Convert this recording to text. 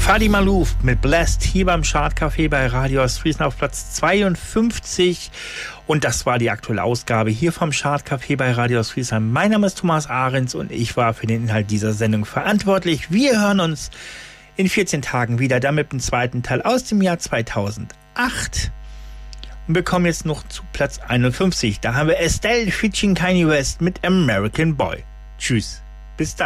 Fadi Malouf mit Blessed hier beim Chartcafé bei Radio Ostfriesen auf Platz 52. Und das war die aktuelle Ausgabe hier vom Chartcafé bei Radio Ostfriesen. Mein Name ist Thomas Ahrens und ich war für den Inhalt dieser Sendung verantwortlich. Wir hören uns in 14 Tagen wieder, damit im zweiten Teil aus dem Jahr 2008. Und wir kommen jetzt noch zu Platz 51. Da haben wir Estelle featuring Kanye West mit American Boy. Tschüss, bis dann.